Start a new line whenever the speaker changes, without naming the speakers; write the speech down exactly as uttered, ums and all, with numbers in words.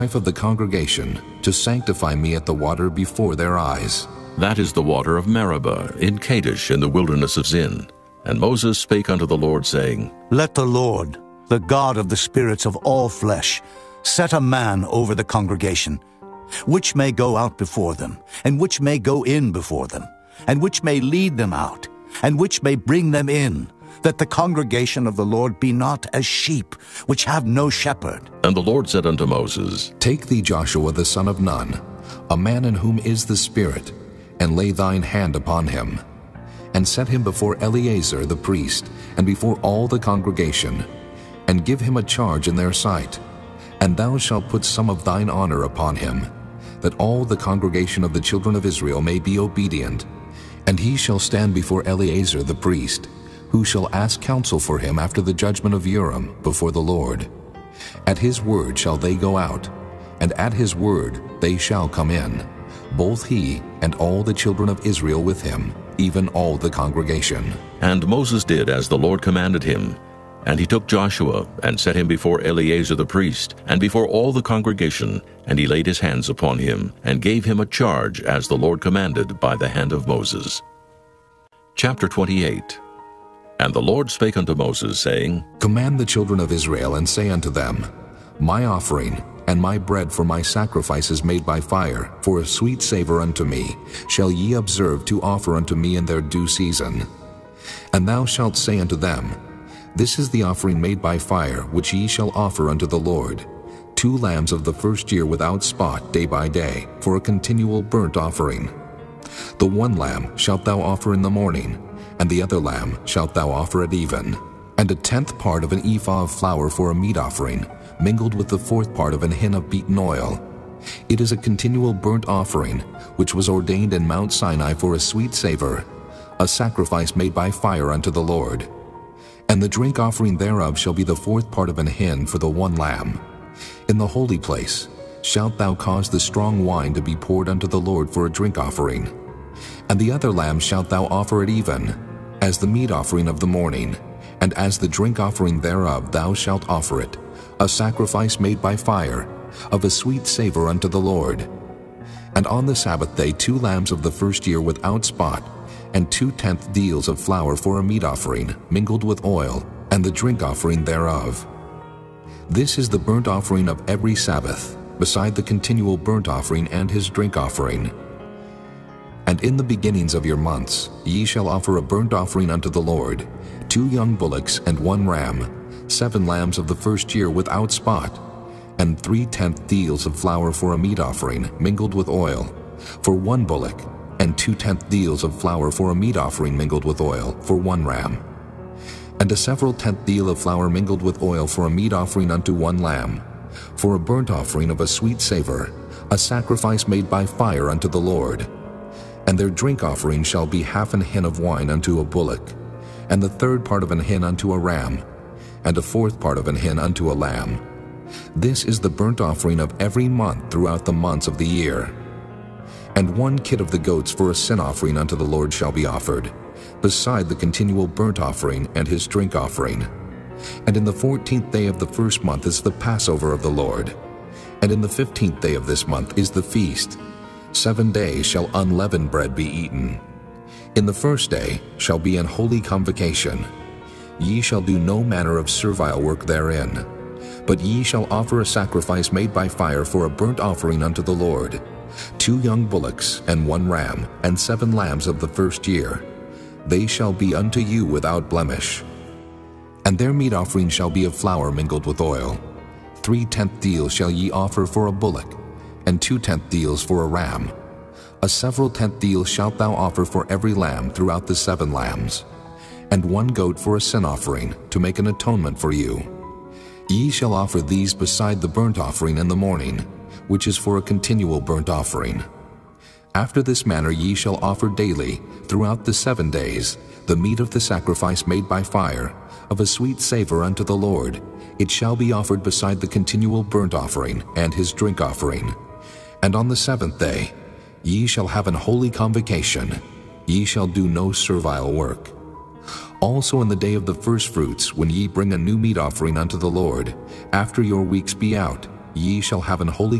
life of the congregation, to sanctify me at the water before their eyes.
That is the water of Meribah in Kadesh in the wilderness of Zin. And Moses spake unto the Lord, saying,
Let the Lord, the God of the spirits of all flesh, set a man over the congregation, which may go out before them, and which may go in before them, and which may lead them out, and which may bring them in, that the congregation of the Lord be not as sheep, which have no shepherd.
And the Lord said unto Moses,
Take thee Joshua the son of Nun, a man in whom is the Spirit, and lay thine hand upon him, and set him before Eleazar the priest, and before all the congregation, and give him a charge in their sight. And thou shalt put some of thine honor upon him, that all the congregation of the children of Israel may be obedient. And he shall stand before Eleazar the priest, who shall ask counsel for him after the judgment of Urim before the Lord. At his word shall they go out, and at his word they shall come in, both he and all the children of Israel with him, even all the congregation.
And Moses did as the Lord commanded him. And he took Joshua, and set him before Eleazar the priest, and before all the congregation, and he laid his hands upon him, and gave him a charge as the Lord commanded by the hand of Moses. Chapter twenty-eight. And the Lord spake unto Moses, saying,
Command the children of Israel, and say unto them, My offering, and my bread for my sacrifices made by fire, for a sweet savour unto me, shall ye observe to offer unto me in their due season. And thou shalt say unto them, This is the offering made by fire, which ye shall offer unto the Lord, two lambs of the first year without spot day by day, for a continual burnt offering. The one lamb shalt thou offer in the morning, and the other lamb shalt thou offer at even. And a tenth part of an ephah of flour for a meat offering, mingled with the fourth part of an hin of beaten oil. It is a continual burnt offering, which was ordained in Mount Sinai for a sweet savour, a sacrifice made by fire unto the Lord. And the drink offering thereof shall be the fourth part of an hin for the one lamb. In the holy place shalt thou cause the strong wine to be poured unto the Lord for a drink offering. And the other lamb shalt thou offer at even, as the meat offering of the morning, and as the drink offering thereof thou shalt offer it, a sacrifice made by fire, of a sweet savour unto the Lord. And on the Sabbath day two lambs of the first year without spot, and two-tenth deals of flour for a meat offering, mingled with oil, and the drink offering thereof. This is the burnt offering of every Sabbath, beside the continual burnt offering and his drink offering. And in the beginnings of your months ye shall offer a burnt offering unto the Lord, two young bullocks and one ram, seven lambs of the first year without spot, and three-tenth deals of flour for a meat offering, mingled with oil, for one bullock, and two-tenth deals of flour for a meat offering mingled with oil, for one ram. And a several tenth deal of flour mingled with oil for a meat offering unto one lamb, for a burnt offering of a sweet savour, a sacrifice made by fire unto the Lord. And their drink offering shall be half an hin of wine unto a bullock, and the third part of an hin unto a ram, and a fourth part of an hin unto a lamb. This is the burnt offering of every month throughout the months of the year. And one kid of the goats for a sin offering unto the Lord shall be offered, beside the continual burnt offering and his drink offering. And in the fourteenth day of the first month is the Passover of the Lord. And in the fifteenth day of this month is the feast. Seven days shall unleavened bread be eaten. In the first day shall be an holy convocation. Ye shall do no manner of servile work therein, but ye shall offer a sacrifice made by fire for a burnt offering unto the Lord, two young bullocks and one ram, and seven lambs of the first year. They shall be unto you without blemish. And their meat offering shall be of flour mingled with oil. Three-tenth deals shall ye offer for a bullock, and two-tenth deals for a ram. A several tenth deal shalt thou offer for every lamb throughout the seven lambs, and one goat for a sin offering, to make an atonement for you. Ye shall offer these beside the burnt offering in the morning, which is for a continual burnt offering. After this manner ye shall offer daily, throughout the seven days, the meat of the sacrifice made by fire, of a sweet savour unto the Lord. It shall be offered beside the continual burnt offering and his drink offering. And on the seventh day ye shall have an holy convocation. Ye shall do no servile work. Also in the day of the firstfruits, when ye bring a new meat offering unto the Lord, after your weeks be out, Ye shall have an holy